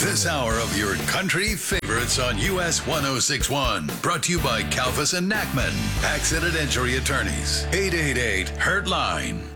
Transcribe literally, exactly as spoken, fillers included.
This hour of your country favorites on U S one oh six point one. Brought to you by Calvis and Nackman. Accident Injury Attorneys. eight eight eight, Hurt Line.